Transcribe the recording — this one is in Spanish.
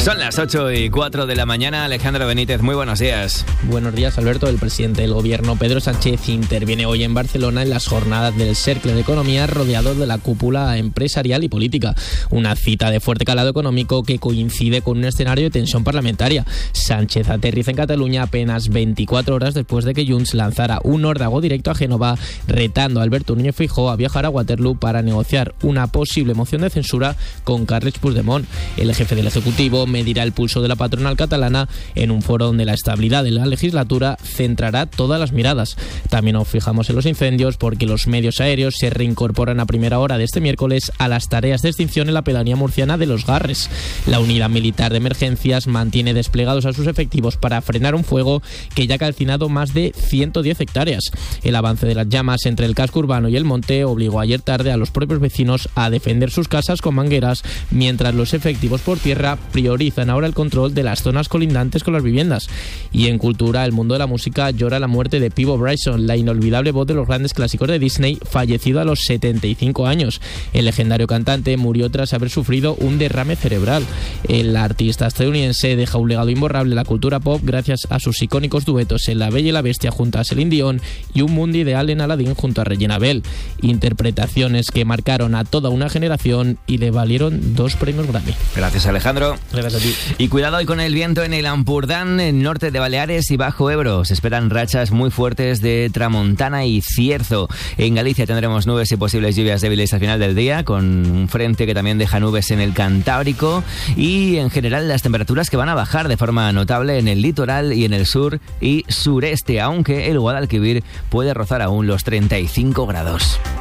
Son las 8:04 de la mañana. Alejandro Benítez, muy buenos días. Buenos días, Alberto. El presidente del gobierno, Pedro Sánchez, interviene hoy en Barcelona en las jornadas del Cercle de Economía, rodeado de la cúpula empresarial y política. Una cita de fuerte calado económico que coincide con un escenario de tensión parlamentaria. Sánchez aterriza en Cataluña apenas 24 horas después de que Junts lanzara un órdago directo a Génova, retando a Alberto Núñez Feijóo a viajar a Waterloo para negociar una posible moción de censura con Carles Puigdemont. El jefe del Ejecutivo medirá el pulso de la patronal catalana en un foro donde la estabilidad de la legislatura centrará todas las miradas. También nos fijamos en los incendios porque los medios aéreos se reincorporan a primera hora de este miércoles a las tareas de extinción en la pedanía murciana de Los Garres. La unidad militar de emergencias mantiene desplegados a sus efectivos para frenar un fuego que ya ha calcinado más de 110 hectáreas. El avance de las llamas entre el casco urbano y el monte obligó ayer tarde a los propios vecinos a defender sus casas con mangueras, mientras los efectivos por tierra priorizan ahora el control de las zonas colindantes con las viviendas. Y en cultura, el mundo de la música llora la muerte de Peabo Bryson, la inolvidable voz de los grandes clásicos de Disney, fallecido a los 75 años. El legendario cantante murió tras haber sufrido un derrame cerebral. El artista estadounidense deja un legado imborrable en la cultura pop gracias a sus icónicos duetos en La Bella y la Bestia junto a Celine Dion y Un mundo ideal en Aladdin junto a Regina Bell. Interpretaciones que marcaron a toda una generación y le valieron 2 premios Grammy. Gracias, Alejandro. Gracias a ti. Y cuidado hoy con el viento en el Ampurdán, en norte de Baleares y Bajo Ebro. Se esperan rachas muy fuertes de Tramontana y Cierzo. En Galicia tendremos nubes y posibles lluvias débiles al final del día, con un frente que también deja nubes en el Cantábrico. Y en general las temperaturas que van a bajar de forma notable en el litoral y en el sur y sureste, aunque el Guadalquivir puede rozar aún los 35 grados.